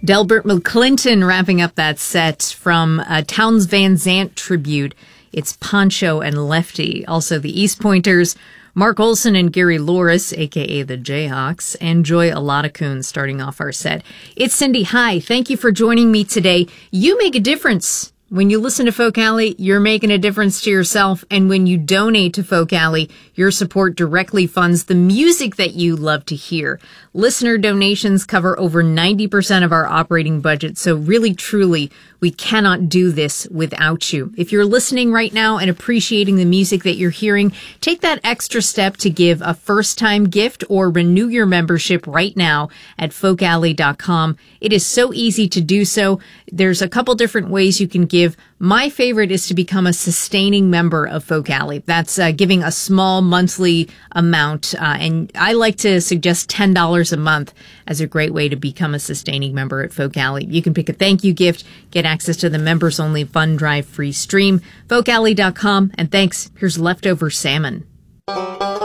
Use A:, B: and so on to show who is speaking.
A: Delbert McClinton wrapping up that set from a Townes Van Zandt tribute. It's Poncho and Lefty. Also the East Pointers, Mark Olson and Gary Loris, a.k.a. the Jayhawks, and Joy Aladacoon starting off our set. It's Cindy. Hi. Thank you for joining me today. You make a difference. When you listen to Folk Alley, you're making a difference to yourself. And when you donate to Folk Alley, your support directly funds the music that you love to hear. Listener donations cover over 90% of our operating budget. So really, truly, we cannot do this without you. If you're listening right now and appreciating the music that you're hearing, take that extra step to give a first-time gift or renew your membership right now at folkalley.com. It is so easy to do so. There's a couple different ways you can give. My favorite is to become a sustaining member of Folk Alley. That's giving a small monthly amount, and I like to suggest $10 a month as a great way to become a sustaining member at Folk Alley. You can pick a thank you gift, get access to the members-only Fund Drive free stream, folkalley.com, and thanks. Here's Leftover Salmon.